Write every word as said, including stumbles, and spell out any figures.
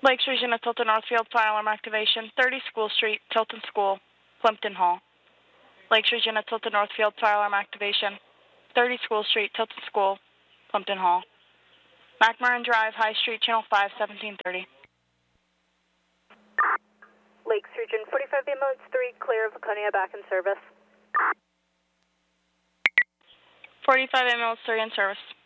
Lakes Region of Tilton Northfield, fire alarm activation. thirty School Street, Tilton School, Plimpton Hall. Lakes Region of Tilton Northfield, fire alarm activation. thirty School Street, Tilton School, Plimpton Hall. McMurrin Drive, High Street, Channel five, seventeen thirty. Lakes Region, forty-five ambulance three, clear of Laconia, back in service. forty-five ambulance three in service.